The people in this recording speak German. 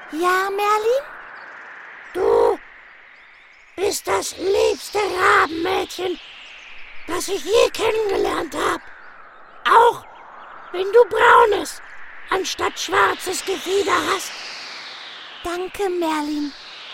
Ja, Merlin? Du bist das liebste Rabenmädchen, das ich je kennengelernt habe. Auch wenn du braunes anstatt schwarzes Gefieder hast. Danke, Merlin.